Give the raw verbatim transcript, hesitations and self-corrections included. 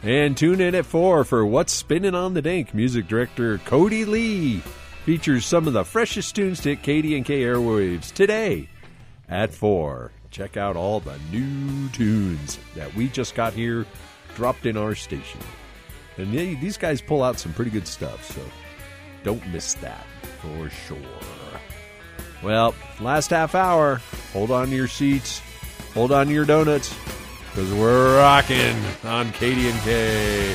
And tune in at four for What's Spinning on the Dink. Music director Cody Lee features some of the freshest tunes to hit K D and K airwaves today at four. Check out all the new tunes that we just got here dropped in our station. And they, these guys pull out some pretty good stuff, so don't miss that for sure. Well, last half hour, hold on to your seats, hold on to your donuts, because we're rocking on K D and K.